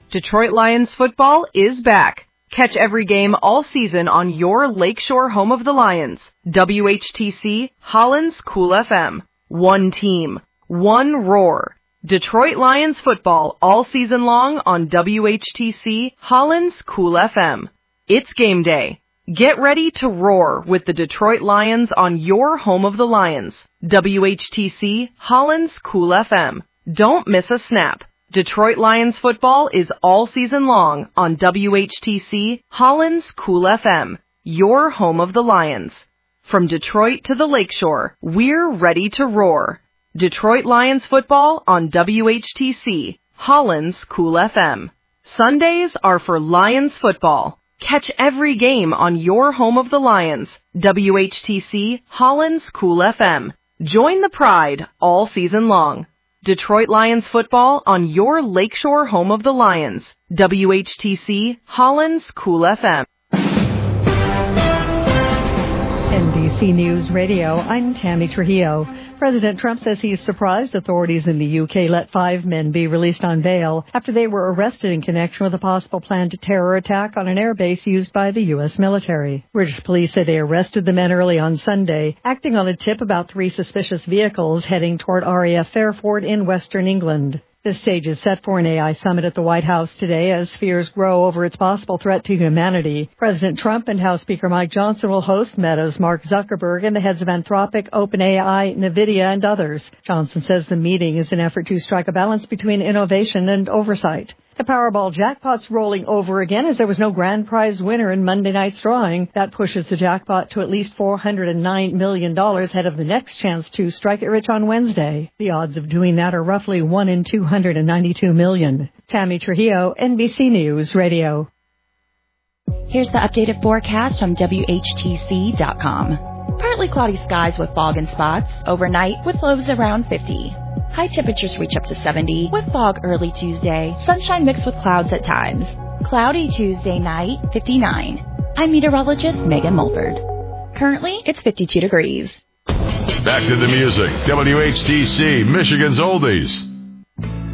Detroit Lions football is back. Catch every game all season on your Lakeshore home of the Lions. WHTC, Holland's Cool FM. One team, one roar. Detroit Lions football all season long on WHTC, Holland's Cool FM. It's game day. Get ready to roar with the Detroit Lions on your home of the Lions. WHTC, Holland's Cool FM. Don't miss a snap. Detroit Lions football is all season long on WHTC, Holland's Cool FM, your home of the Lions. From Detroit to the Lakeshore, we're ready to roar. Detroit Lions football on WHTC, Holland's Cool FM. Sundays are for Lions football. Catch every game on your home of the Lions, WHTC, Holland's Cool FM. Join the pride all season long. Detroit Lions football on your Lakeshore home of the Lions, WHTC, Holland's Cool FM. NBC News Radio, I'm Tammy Trujillo. President Trump says he's surprised authorities in the UK let 5 men be released on bail after they were arrested in connection with a possible planned terror attack on an airbase used by the U.S. military. British police say they arrested the men early on Sunday, acting on a tip about 3 suspicious vehicles heading toward RAF Fairford in western England. The stage is set for an AI summit at the White House today as fears grow over its possible threat to humanity. President Trump and House Speaker Mike Johnson will host Meta's Mark Zuckerberg and the heads of Anthropic, OpenAI, NVIDIA, and others. Johnson says the meeting is an effort to strike a balance between innovation and oversight. The Powerball jackpot's rolling over again as there was no grand prize winner in Monday night's drawing. That pushes the jackpot to at least $409 million ahead of the next chance to strike it rich on Wednesday. The odds of doing that are roughly 1 in 292 million. Tammy Trujillo, NBC News Radio. Here's the updated forecast from WHTC.com. Partly cloudy skies with fog and spots. Overnight with lows around 50. High temperatures reach up to 70 with fog early Tuesday. Sunshine mixed with clouds at times. Cloudy Tuesday night, 59. I'm meteorologist Megan Mulford. Currently, it's 52 degrees. Back to the music. WHTC, Michigan's Oldies.